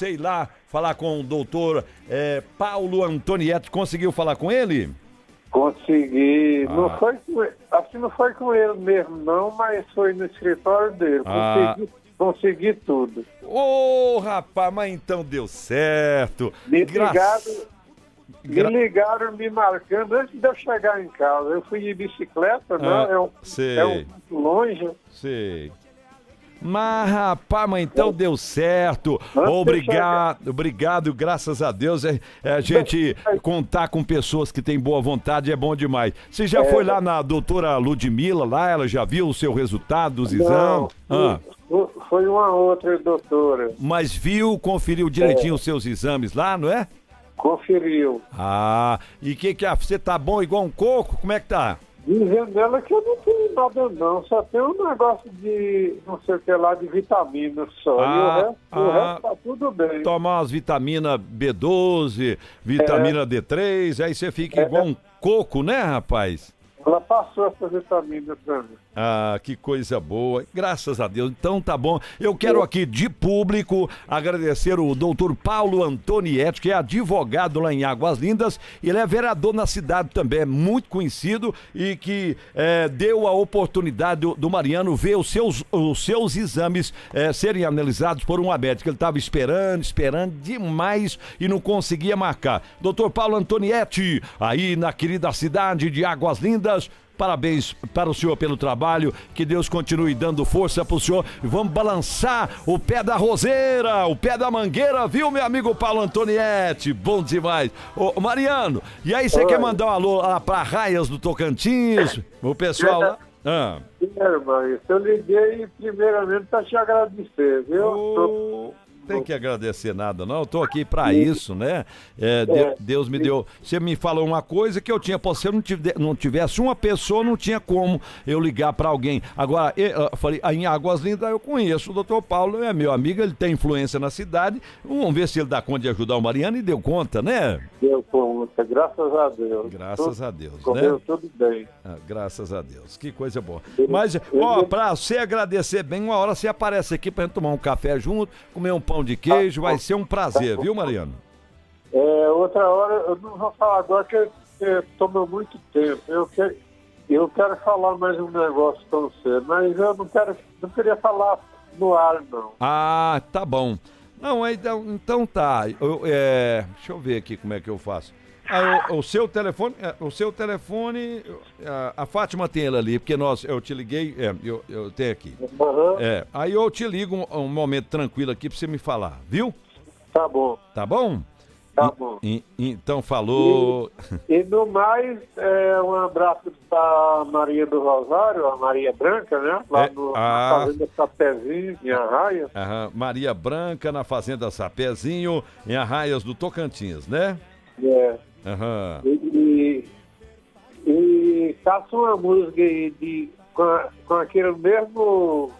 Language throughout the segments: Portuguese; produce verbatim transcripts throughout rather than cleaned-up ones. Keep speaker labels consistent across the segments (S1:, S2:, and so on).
S1: você ir lá falar com o doutor é, Paulo Antonietti. Conseguiu falar com ele?
S2: Consegui.
S1: Ah.
S2: Não foi com ele, acho que não foi com ele mesmo, não, mas foi no escritório dele.
S1: Ah.
S2: Consegui, consegui tudo.
S1: Ô, oh, rapaz, mas então deu certo.
S2: Me
S1: Gra...
S2: ligaram,
S1: Gra...
S2: me ligaram me marcando antes de eu chegar em casa. Eu fui de bicicleta,
S1: ah,
S2: né? É um,
S1: sei.
S2: é um muito longe.
S1: Sei. Mas, rapaz, mas então deu certo. Obrigado, obrigado, graças a Deus. É, é a gente contar com pessoas que têm boa vontade é bom demais. Você já é. foi lá na doutora Ludmila, lá, ela já viu o seu resultado dos exames?
S2: Não, ah. Foi uma outra doutora.
S1: Mas viu, conferiu direitinho é. os seus exames lá, não é?
S2: Conferiu.
S1: Ah, e que que você tá bom igual um coco? Como é que tá?
S2: Dizendo ela que eu não tenho nada não, só tem um negócio de, não sei o que lá, de vitaminas só, ah, e o resto, ah, o resto tá tudo bem.
S1: Tomar umas vitaminas B doze, vitamina é. D três, aí você fica é. igual um coco, né, rapaz?
S2: Ela passou essa vitamina pra mim.
S1: Ah, que coisa boa. Graças a Deus. Então tá bom. Eu quero aqui de público agradecer o doutor Paulo Antonietti, que é advogado lá em Águas Lindas. Ele é vereador na cidade também, é muito conhecido e que é, deu a oportunidade do, do Mariano ver os seus, os seus exames é, serem analisados por uma médica. Ele estava esperando, esperando demais e não conseguia marcar. doutor Paulo Antonietti, aí na querida cidade de Águas Lindas, parabéns para o senhor pelo trabalho, que Deus continue dando força para o senhor. Vamos balançar o pé da roseira, o pé da mangueira, viu, meu amigo Paulo Antonietti? Bom demais. Ô, Mariano, e aí você quer mandar um alô lá para Raias do Tocantins, o pessoal lá? Ah.
S2: Primeiro, Maria, eu liguei primeiramente para te agradecer, viu?
S1: Oh. Tem que agradecer nada, não. Eu tô aqui para isso, né? É, Deus, Deus me deu. Você me falou uma coisa que eu tinha. Se eu não tivesse, não tivesse uma pessoa, não tinha como eu ligar para alguém. Agora, eu falei, em Águas Lindas eu conheço o doutor Paulo, é meu amigo, ele tem influência na cidade. Vamos ver se ele dá conta de ajudar o Mariano, e deu conta, né?
S2: Deu conta, graças a Deus.
S1: Graças
S2: tudo,
S1: a Deus,
S2: correu
S1: né?
S2: tudo bem.
S1: Ah, graças a Deus. Que coisa boa. Mas, ó, pra você agradecer bem, uma hora você aparece aqui pra gente tomar um café junto, comer um pão de queijo, vai ser um prazer, viu, Mariano?
S2: É, outra hora, eu não vou falar agora que é, toma muito tempo. Eu, que, eu quero falar mais um negócio com você, mas eu não quero, não queria falar no ar, não.
S1: Ah, tá bom. Não, então, então tá. Eu, é, deixa eu ver aqui como é que eu faço. Ah, o, o seu telefone, o seu telefone, a, a Fátima tem ele ali, porque nós, eu te liguei, é, eu, eu tenho aqui.
S2: Uhum.
S1: É, aí eu te ligo um, um momento tranquilo aqui pra você me falar, viu?
S2: Tá bom.
S1: Tá bom?
S2: Tá
S1: e,
S2: bom.
S1: E, então falou.
S2: E, e no mais, é, um abraço pra Maria do Rosário, a Maria Branca, né? Lá
S1: é,
S2: no,
S1: ah,
S2: na Fazenda Sapezinho, em Arraias.
S1: Aham, Maria Branca, na Fazenda Sapezinho, em Arraias do Tocantins, né?
S2: É.
S1: Aham.
S2: E, e, e faça uma música aí de, com, a, com aquele mesmo.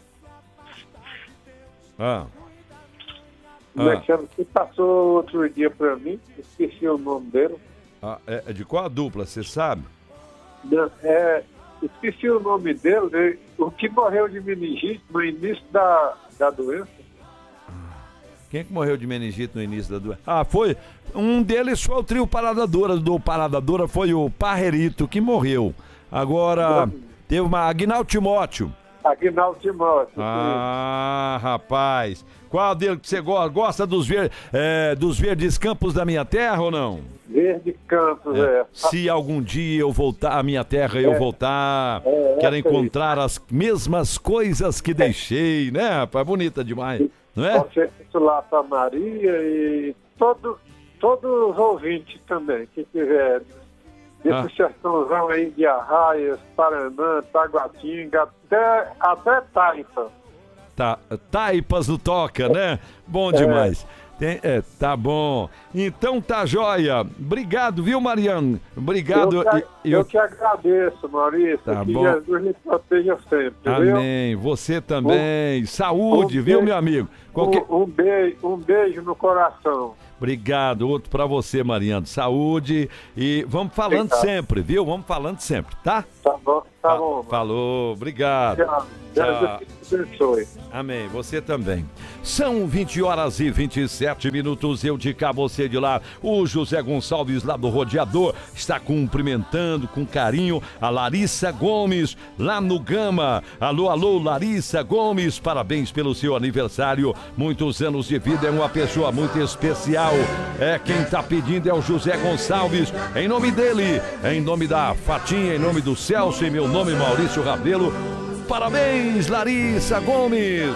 S1: Ah.
S2: Como é
S1: Ah.
S2: que chama? Você passou outro dia pra mim, esqueci o nome dele.
S1: Ah, é, é de qual a dupla, você sabe?
S2: Não, é, esqueci o nome dele, né? O que morreu de meningite no início da, da doença.
S1: Quem que morreu de meningite no início da doença? Ah, foi. Um deles foi o trio Parada Dura, do Parada Dura foi o Parrerito que morreu. Agora, não. Teve uma Aguinaldo Timóteo.
S2: Aguinaldo Timóteo.
S1: Ah, sim. Rapaz. Qual dele que você gosta? Gosta dos, ver, é, dos verdes campos da minha terra ou não?
S2: Verde Campos, é. é.
S1: Se algum dia eu voltar à minha terra, eu
S2: é.
S1: voltar,
S2: é,
S1: quero
S2: é
S1: encontrar as mesmas coisas que deixei, né, rapaz? Bonita demais, não é?
S2: Concerto lá para Maria e todo, todos os ouvintes também, que tiver desse ah. sertãozão aí de Arraias, Paraná, Taguatinga, até, até Taipa.
S1: Tá, Taipas do Toca, né? Bom demais. É. Tem, é, tá bom. Então tá joia. Obrigado, viu, Mariano? Obrigado.
S2: Eu que,
S1: eu,
S2: eu que agradeço, Maurício.
S1: Tá
S2: que
S1: bom.
S2: Jesus lhe proteja sempre.
S1: Amém.
S2: Viu?
S1: Você também. Um, Saúde,
S2: um
S1: viu,
S2: beijo,
S1: meu amigo? Qualquer...
S2: Um, um, beijo, um beijo no coração.
S1: Obrigado. Outro pra você, Mariano. Saúde. E vamos falando Obrigado. sempre, viu? Vamos falando sempre, tá?
S2: Tá bom, tá bom.
S1: Falou. Obrigado.
S2: Tchau.
S1: Tchau.
S2: abençoe.
S1: Amém, você também. São vinte horas e vinte e sete minutos, eu de cá, você de lá. O José Gonçalves, lá do Rodeador, está cumprimentando com carinho a Larissa Gomes, lá no Gama. Alô, alô, Larissa Gomes, parabéns pelo seu aniversário. Muitos anos de vida, é uma pessoa muito especial. É, quem está pedindo é o José Gonçalves, em nome dele, em nome da Fatinha, em nome do Celso, em meu nome, Maurício Rabelo. Parabéns, Larissa Gomes.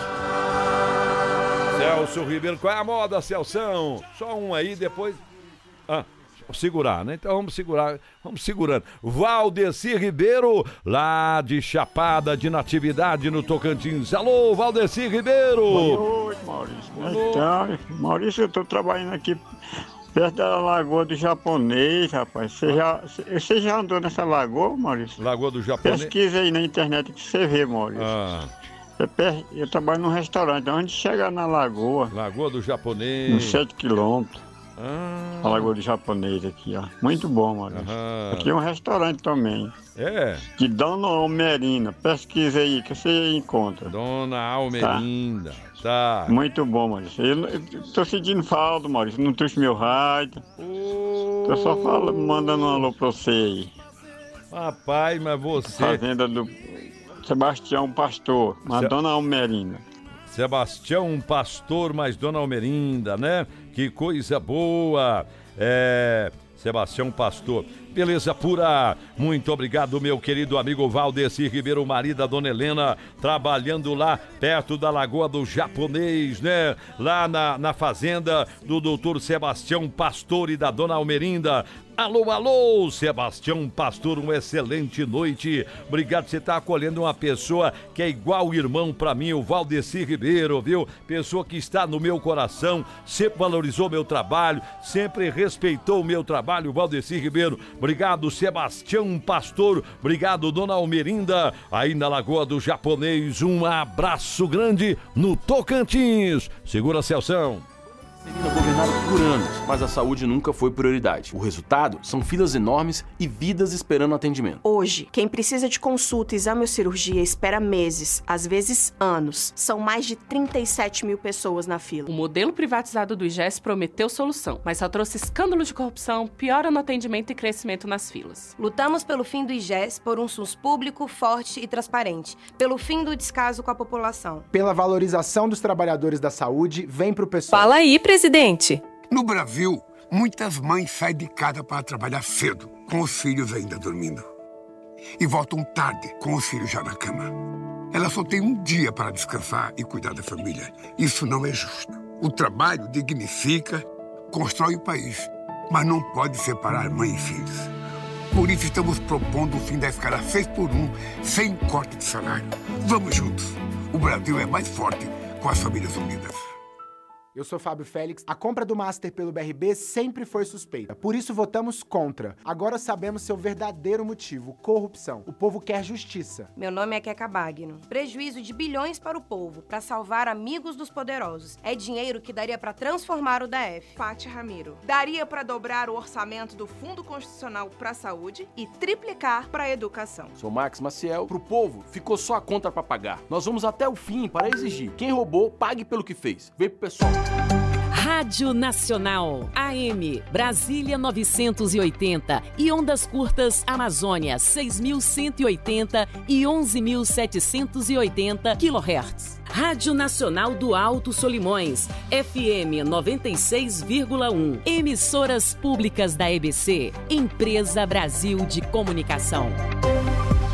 S1: Celso Ribeiro, qual é a moda, Celção? Só um aí, depois... Ah, segurar, né? Então vamos segurar, vamos segurando. Valdeci Ribeiro, lá de Chapada de Natividade, no Tocantins. Alô, Valdeci Ribeiro!
S3: Boa noite, Maurício. Como é que tá? Maurício, eu tô trabalhando aqui perto da Lagoa do Japonês, rapaz. Você já, você já andou nessa lagoa, Maurício?
S1: Lagoa do Japonês?
S3: Pesquisa aí na internet que você vê, Maurício.
S1: Ah.
S3: Eu trabalho num restaurante, onde chegar na lagoa.
S1: Lagoa do Japonês.
S3: Uns sete quilômetros.
S1: Ah.
S3: A Lagoa do Japonês aqui, ó. Muito bom, Maurício.
S1: Aham.
S3: Aqui é um restaurante também.
S1: É?
S3: De Dona Almerina. Pesquisa aí que você encontra.
S1: Dona Almerinda. Tá.
S3: Tá. Muito bom, Maurício. Eu, eu tô sentindo falta, Maurício. Não trouxe meu rádio.
S1: Oh.
S3: Tô só falando, mandando um alô pra você aí.
S1: Rapaz, mas você...
S3: Fazenda do Sebastião Pastor, mas Se... Dona Almerina.
S1: Sebastião Pastor, mais Dona Almerinda, né? Que coisa boa. É... Sebastião Pastor. Beleza pura. Muito obrigado, meu querido amigo Valdeci Ribeiro, marido da Dona Helena, trabalhando lá perto da Lagoa do Japonês, né? Lá na, na fazenda do doutor Sebastião Pastor e da Dona Almerinda. Alô, alô, Sebastião Pastor, uma excelente noite. Obrigado por você estar acolhendo uma pessoa que é igual irmão pra mim, o Valdeci Ribeiro, viu? Pessoa que está no meu coração, sempre valorizou meu trabalho, sempre respeitou o meu trabalho, o Valdeci Ribeiro. Obrigado, Sebastião Pastor. Obrigado, Dona Almerinda, aí na Lagoa do Japonês. Um abraço grande no Tocantins. Segura, Celção.
S4: Governaram por anos, mas a saúde nunca foi prioridade. O resultado são filas enormes e vidas esperando atendimento.
S5: Hoje, quem precisa de consulta, exame ou cirurgia espera meses, às vezes anos. São mais de trinta e sete mil pessoas na fila.
S6: O modelo privatizado do I G E S prometeu solução, mas só trouxe escândalo de corrupção, piora no atendimento e crescimento nas filas.
S7: Lutamos pelo fim do I G E S, por um SUS público, forte e transparente. Pelo fim do descaso com a população.
S8: Pela valorização dos trabalhadores da saúde, vem pro pessoal.
S9: Fala aí, presidente.
S10: No Brasil, muitas mães saem de casa para trabalhar cedo, com os filhos ainda dormindo. E voltam tarde, com os filhos já na cama. Elas só têm um dia para descansar e cuidar da família. Isso não é justo. O trabalho dignifica, constrói o país, mas não pode separar mãe e filhos. Por isso estamos propondo o fim da escala seis por um, sem corte de salário. Vamos juntos. O Brasil é mais forte com as famílias unidas.
S8: Eu sou Fábio Félix. A compra do Master pelo B R B sempre foi suspeita. Por isso votamos contra. Agora sabemos seu verdadeiro motivo: corrupção. O povo quer justiça.
S7: Meu nome é Queca Bagno. Prejuízo de bilhões para o povo, para salvar amigos dos poderosos. É dinheiro que daria para transformar o D F.
S11: Fati Ramiro. Daria para dobrar o orçamento do Fundo Constitucional para a Saúde e triplicar para a educação.
S4: Sou Max Maciel. Pro povo, ficou só a conta para pagar. Nós vamos até o fim para exigir. Quem roubou, pague pelo que fez. Vem pro pessoal.
S9: Rádio Nacional, A M, Brasília novecentos e oitenta e ondas curtas Amazônia seis mil cento e oitenta e onze mil setecentos e oitenta quilohertz. Rádio Nacional do Alto Solimões, F M noventa e seis vírgula um. Emissoras públicas da E B C, Empresa Brasil de Comunicação.